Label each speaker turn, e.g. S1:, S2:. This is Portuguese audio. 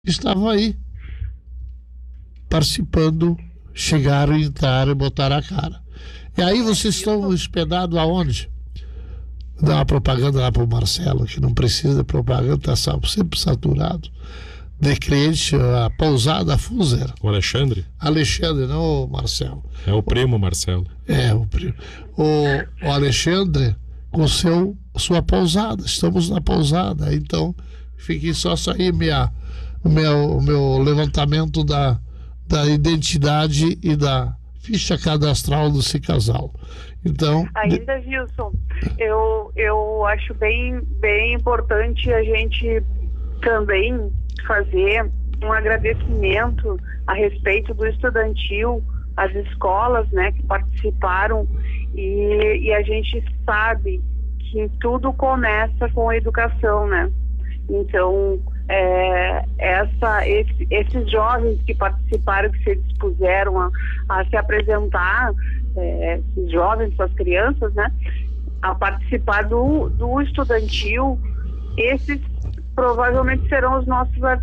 S1: estavam aí, participando, chegaram, entraram e botaram a cara. E aí vocês estão hospedados aonde? Dá uma propaganda lá pro Marcelo, que não precisa de propaganda, tá sempre saturado de cliente, a pousada Fuser.
S2: O Alexandre?
S1: Alexandre, não o Marcelo.
S2: É o primo Marcelo.
S1: É, o primo. O Alexandre com sua pousada. Estamos na pousada. Então, fiquei só aí o meu levantamento da identidade e da ficha cadastral desse casal. Então,
S3: ainda, Gilson, eu acho bem importante a gente também fazer um agradecimento a respeito do estudantil, as escolas, né, que participaram, e a gente sabe que tudo começa com a educação, né? Então, esses jovens que participaram, que se dispuseram a se apresentar, esses jovens, essas crianças, né, a participar do estudantil, esses provavelmente serão os nossos